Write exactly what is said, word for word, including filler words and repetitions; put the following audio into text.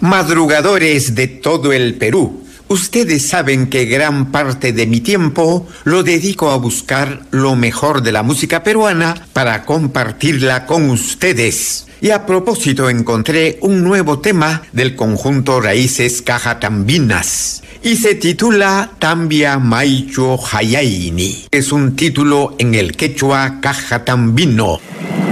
Madrugadores de todo el Perú, ustedes saben que gran parte de mi tiempo lo dedico a buscar lo mejor de la música peruana para compartirla con ustedes. Y a propósito encontré un nuevo tema del conjunto Raíces Cajatambinas y se titula Tambia Maicho Hayaini. Es un título en el quechua cajatambino.